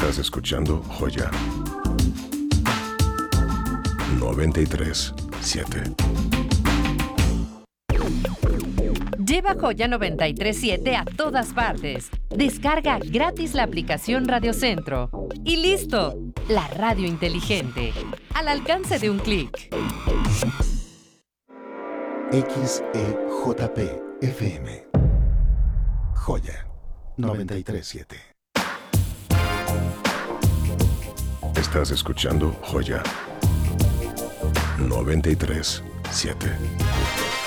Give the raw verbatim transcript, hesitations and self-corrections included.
Estás escuchando Joya noventa y tres siete. Lleva Joya noventa y tres siete a todas partes. Descarga gratis la aplicación Radio Centro. Y listo, la radio inteligente, al alcance de un clic. X E J P F M. Joya noventa y tres siete. Estás escuchando Joya noventa y tres siete.